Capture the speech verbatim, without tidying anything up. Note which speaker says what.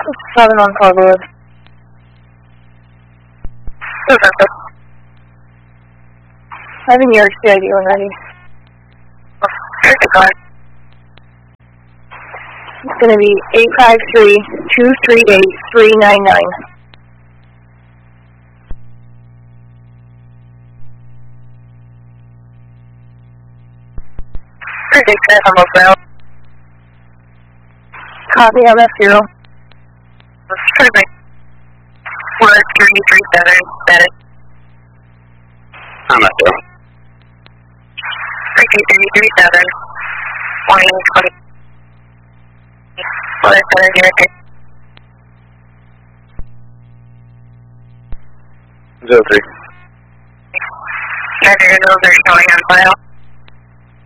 Speaker 1: seven on Carwood. I have a New York C I D when ready. It's going to be eight five three, two three eight, three nine nine. Copy, I'm F zero.
Speaker 2: One three three seven, that is. I'm F zero. Three two three three seven, one twenty. One seven zero six. Zero three. Neither of those are showing on file.